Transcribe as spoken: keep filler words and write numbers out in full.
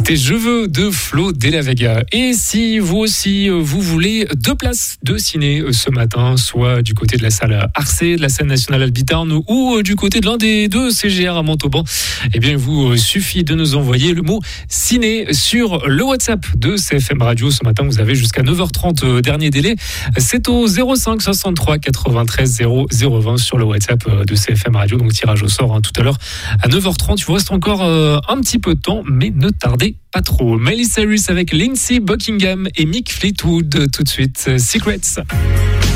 C'était Je veux de Flo de la Vega. Et si vous aussi, vous voulez deux places de ciné ce matin, soit du côté de la salle Arcé, de la scène nationale Albitarn, ou du côté de l'un des deux C G R à Montauban, eh bien, il vous suffit de nous envoyer le mot ciné sur le WhatsApp de C F M Radio. Ce matin, vous avez jusqu'à neuf heures trente, dernier délai. C'est au zéro cinq soixante-trois quatre-vingt-treize zéro zéro vingt sur le WhatsApp de C F M Radio. Donc, tirage au sort hein, tout à l'heure à neuf heures trente. Il vous reste encore euh, un petit peu de temps, mais ne tardez pas trop. Miley Cyrus avec Lindsey Buckingham et Mick Fleetwood tout de suite. Secrets.